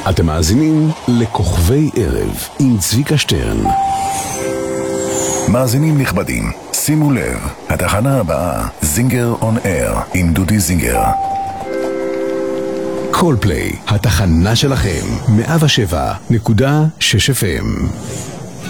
אתם מאזינים לכוכבי ערב עם צביקה שטרן. מאזינים נכבדים, שימו לב, התחנה הבאה, זינגר און אייר עם דודי זינגר. קולפליי, התחנה שלכם, 107.6 FM.